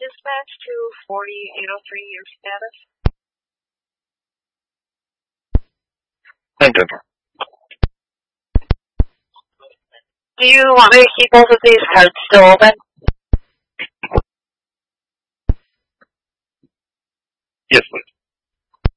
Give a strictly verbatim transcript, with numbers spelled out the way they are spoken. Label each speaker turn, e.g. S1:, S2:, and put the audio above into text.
S1: dispatch to forty-eight oh three, your status?
S2: Thank you.
S1: Do you want me to keep both of these cards still open?
S2: Yes, please.